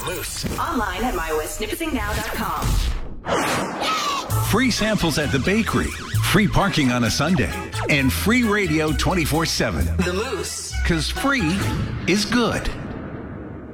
Moose. Online at mywestsnippetsingnow.com. Free samples at the bakery, free parking on a Sunday, and free radio 24/7. The Moose. 'Cause free is good.